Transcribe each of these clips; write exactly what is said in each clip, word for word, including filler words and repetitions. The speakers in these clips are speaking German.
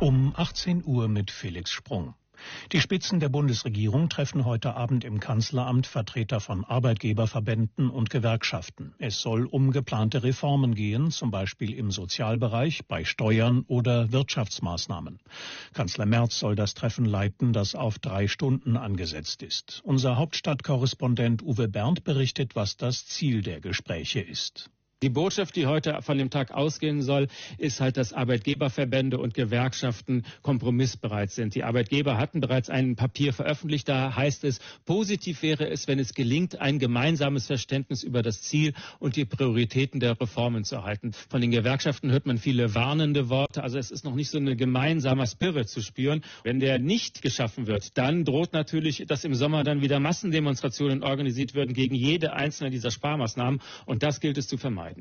Um achtzehn Uhr mit Felix Sprung. Die Spitzen der Bundesregierung treffen heute Abend im Kanzleramt Vertreter von Arbeitgeberverbänden und Gewerkschaften. Es soll um geplante Reformen gehen, zum Beispiel im Sozialbereich, bei Steuern oder Wirtschaftsmaßnahmen. Kanzler Merz soll das Treffen leiten, das auf drei Stunden angesetzt ist. Unser Hauptstadtkorrespondent Uwe Berndt berichtet, was das Ziel der Gespräche ist. Die Botschaft, die heute von dem Tag ausgehen soll, ist halt, dass Arbeitgeberverbände und Gewerkschaften kompromissbereit sind. Die Arbeitgeber hatten bereits ein Papier veröffentlicht, da heißt es, positiv wäre es, wenn es gelingt, ein gemeinsames Verständnis über das Ziel und die Prioritäten der Reformen zu erhalten. Von den Gewerkschaften hört man viele warnende Worte, also es ist noch nicht so ein gemeinsamer Spirit zu spüren. Wenn der nicht geschaffen wird, dann droht natürlich, dass im Sommer dann wieder Massendemonstrationen organisiert werden gegen jede einzelne dieser Sparmaßnahmen, und das gilt es zu vermeiden.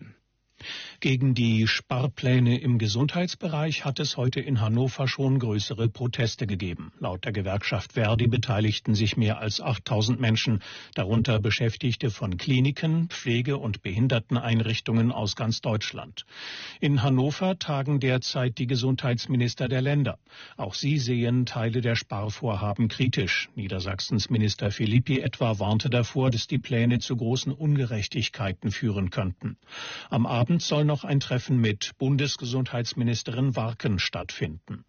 Gegen die Sparpläne im Gesundheitsbereich hat es heute in Hannover schon größere Proteste gegeben. Laut der Gewerkschaft Verdi beteiligten sich mehr als achttausend Menschen, darunter Beschäftigte von Kliniken, Pflege- und Behinderteneinrichtungen aus ganz Deutschland. In Hannover tagen derzeit die Gesundheitsminister der Länder. Auch sie sehen Teile der Sparvorhaben kritisch. Niedersachsens Minister Philippi etwa warnte davor, dass die Pläne zu großen Ungerechtigkeiten führen könnten. Am Abend soll noch ein Treffen mit Bundesgesundheitsministerin Warken stattfinden.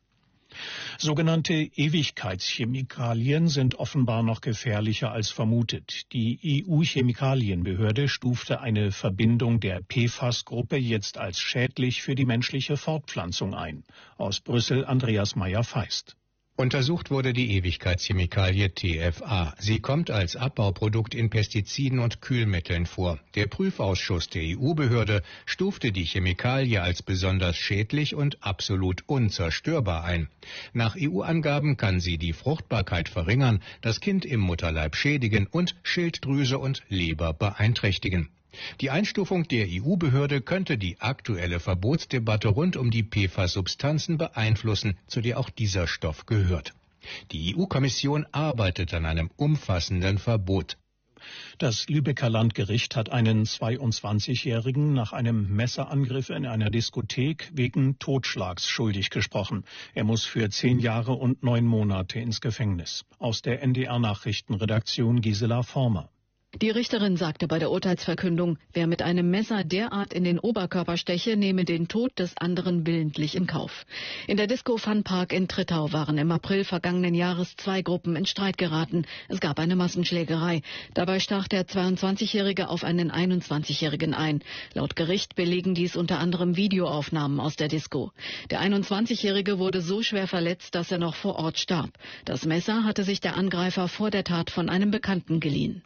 Sogenannte Ewigkeitschemikalien sind offenbar noch gefährlicher als vermutet. Die E U-Chemikalienbehörde stufte eine Verbindung der P F A S-Gruppe jetzt als schädlich für die menschliche Fortpflanzung ein. Aus Brüssel Andreas Meyer-Feist. Untersucht wurde die Ewigkeitschemikalie T F A. Sie kommt als Abbauprodukt in Pestiziden und Kühlmitteln vor. Der Prüfausschuss der E U-Behörde stufte die Chemikalie als besonders schädlich und absolut unzerstörbar ein. Nach E U-Angaben kann sie die Fruchtbarkeit verringern, das Kind im Mutterleib schädigen und Schilddrüse und Leber beeinträchtigen. Die Einstufung der E U-Behörde könnte die aktuelle Verbotsdebatte rund um die P F A S-Substanzen beeinflussen, zu der auch dieser Stoff gehört. Die E U-Kommission arbeitet an einem umfassenden Verbot. Das Lübecker Landgericht hat einen zweiundzwanzigjährigen nach einem Messerangriff in einer Diskothek wegen Totschlags schuldig gesprochen. Er muss für zehn Jahre und neun Monate ins Gefängnis. Aus der N D R-Nachrichtenredaktion Gisela Former. Die Richterin sagte bei der Urteilsverkündung, wer mit einem Messer derart in den Oberkörper steche, nehme den Tod des anderen willentlich in Kauf. In der Disco Fun Park in Trittau waren im April vergangenen Jahres zwei Gruppen in Streit geraten. Es gab eine Massenschlägerei. Dabei stach der zweiundzwanzigjährige auf einen einundzwanzigjährigen ein. Laut Gericht belegen dies unter anderem Videoaufnahmen aus der Disco. Der einundzwanzigjährige wurde so schwer verletzt, dass er noch vor Ort starb. Das Messer hatte sich der Angreifer vor der Tat von einem Bekannten geliehen.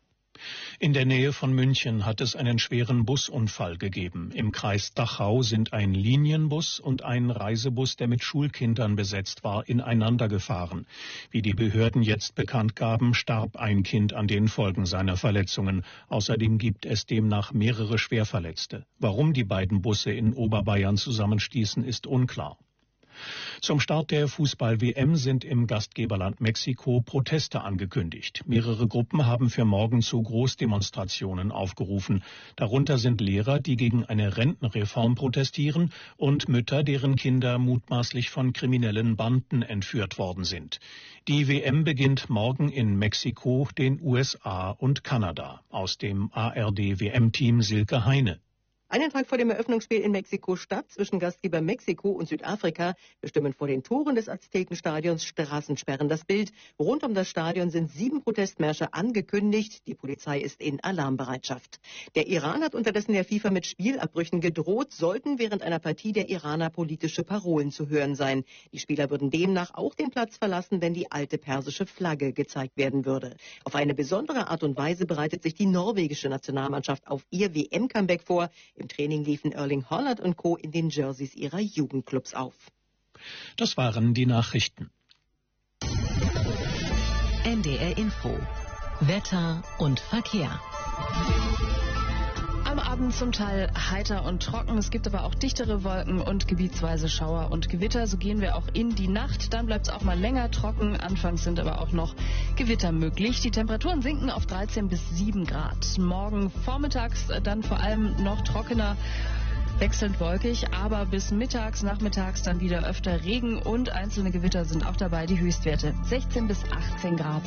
In der Nähe von München hat es einen schweren Busunfall gegeben. Im Kreis Dachau sind ein Linienbus und ein Reisebus, der mit Schulkindern besetzt war, ineinander gefahren. Wie die Behörden jetzt bekannt gaben, starb ein Kind an den Folgen seiner Verletzungen. Außerdem gibt es demnach mehrere Schwerverletzte. Warum die beiden Busse in Oberbayern zusammenstießen, ist unklar. Zum Start der Fußball-W M sind im Gastgeberland Mexiko Proteste angekündigt. Mehrere Gruppen haben für morgen zu Großdemonstrationen aufgerufen. Darunter sind Lehrer, die gegen eine Rentenreform protestieren, und Mütter, deren Kinder mutmaßlich von kriminellen Banden entführt worden sind. Die W M beginnt morgen in Mexiko, den U S A und Kanada. Aus dem A R D-W M-Team Silke Heine. Einen Tag vor dem Eröffnungsspiel in Mexiko-Stadt zwischen Gastgeber Mexiko und Südafrika bestimmen vor den Toren des Aztekenstadions Straßensperren das Bild. Rund um das Stadion sind sieben Protestmärsche angekündigt. Die Polizei ist in Alarmbereitschaft. Der Iran hat unterdessen der FIFA mit Spielabbrüchen gedroht, sollten während einer Partie der Iraner politische Parolen zu hören sein. Die Spieler würden demnach auch den Platz verlassen, wenn die alte persische Flagge gezeigt werden würde. Auf eine besondere Art und Weise bereitet sich die norwegische Nationalmannschaft auf ihr W M-Comeback vor. Im Training liefen Erling Haaland und Co. in den Jerseys ihrer Jugendclubs auf. Das waren die Nachrichten. N D R Info. Wetter und Verkehr. Am Abend zum Teil heiter und trocken. Es gibt aber auch dichtere Wolken und gebietsweise Schauer und Gewitter. So gehen wir auch in die Nacht. Dann bleibt es auch mal länger trocken. Anfangs sind aber auch noch Gewitter möglich. Die Temperaturen sinken auf dreizehn bis sieben Grad. Morgen vormittags dann vor allem noch trockener. Wechselnd wolkig, aber bis mittags, nachmittags dann wieder öfter Regen und einzelne Gewitter sind auch dabei. Die Höchstwerte sechzehn bis achtzehn Grad.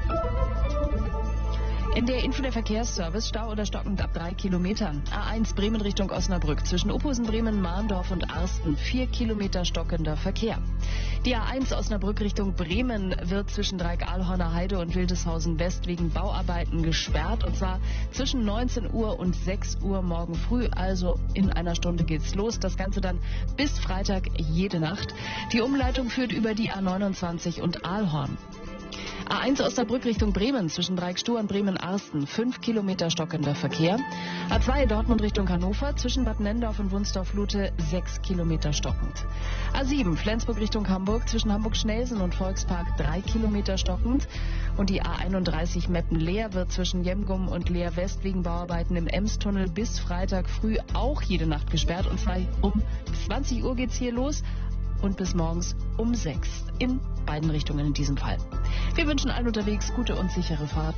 In der Info der Verkehrsservice, Stau oder stockend ab drei Kilometern. A eins Bremen Richtung Osnabrück, zwischen Uphusen, Bremen, Mahndorf und Arsten, vier Kilometer stockender Verkehr. Die A eins Osnabrück Richtung Bremen wird zwischen Dreieck-Ahlhorner Heide und Wildeshausen West wegen Bauarbeiten gesperrt, und zwar zwischen neunzehn Uhr und sechs Uhr morgen früh, also in einer Stunde geht's los. Das Ganze dann bis Freitag jede Nacht. Die Umleitung führt über die A neunundzwanzig und Ahlhorn. A eins Osnabrück Richtung Bremen, zwischen Dreieck-Stuhr und Bremen-Arsten, fünf Kilometer stockender Verkehr. A zwei Dortmund Richtung Hannover, zwischen Bad Nendorf und Wunsdorf-Lute, sechs Kilometer stockend. A sieben Flensburg Richtung Hamburg, zwischen Hamburg-Schnelsen und Volkspark, drei Kilometer stockend. Und die A einunddreißig Meppen-Leer wird zwischen Jemgum und Leer West wegen Bauarbeiten im Emstunnel bis Freitag früh auch jede Nacht gesperrt. Und zwar um zwanzig Uhr geht's hier los und bis morgens um sechs. In beiden Richtungen in diesem Fall. Wir wünschen allen unterwegs gute und sichere Fahrt.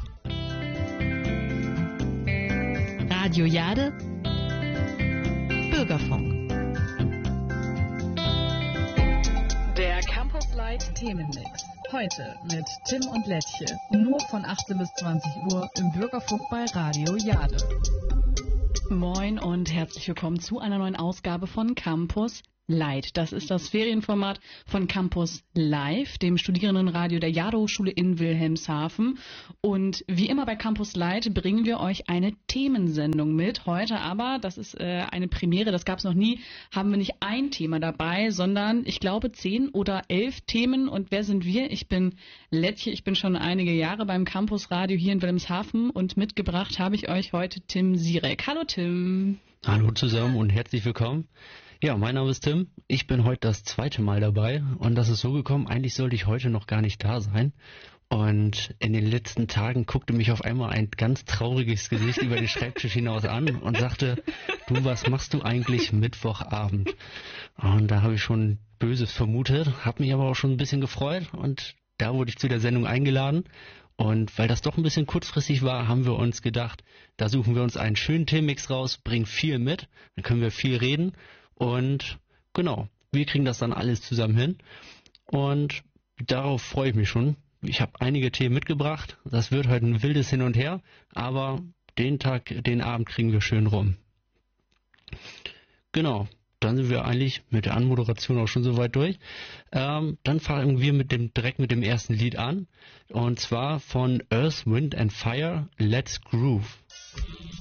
Radio Jade, Bürgerfunk. Der Campus Light Themenmix. Heute mit Tim und Lättche. Nur von achtzehn bis zwanzig Uhr im Bürgerfunk bei Radio Jade. Moin und herzlich willkommen zu einer neuen Ausgabe von Campus Light. Das ist das Ferienformat von Campus Live, dem Studierendenradio der Jade-Hochschule in Wilhelmshaven. Und wie immer bei Campus Light bringen wir euch eine Themensendung mit. Heute aber, das ist äh, eine Premiere, das gab es noch nie, haben wir nicht ein Thema dabei, sondern ich glaube zehn oder elf Themen. Und wer sind wir? Ich bin Lättche, ich bin schon einige Jahre beim Campus Radio hier in Wilhelmshaven und mitgebracht habe ich euch heute Tim Sirek. Hallo Tim. Hallo zusammen und herzlich willkommen. Ja, mein Name ist Tim. Ich bin heute das zweite Mal dabei und das ist so gekommen, eigentlich sollte ich heute noch gar nicht da sein. Und in den letzten Tagen guckte mich auf einmal ein ganz trauriges Gesicht über den Schreibtisch hinaus an und sagte, du, was machst du eigentlich Mittwochabend? Und da habe ich schon Böses vermutet, habe mich aber auch schon ein bisschen gefreut und da wurde ich zu der Sendung eingeladen. Und weil das doch ein bisschen kurzfristig war, haben wir uns gedacht, da suchen wir uns einen schönen Themenmix raus, bringen viel mit, dann können wir viel reden. Und genau, wir kriegen das dann alles zusammen hin und darauf freue ich mich schon. Ich habe einige Themen mitgebracht, das wird heute ein wildes Hin und Her, aber den Tag, den Abend kriegen wir schön rum. Genau, dann sind wir eigentlich mit der Anmoderation auch schon soweit durch. Ähm, dann fangen wir mit dem, direkt mit dem ersten Lied an und zwar von Earth, Wind and Fire, Let's Groove.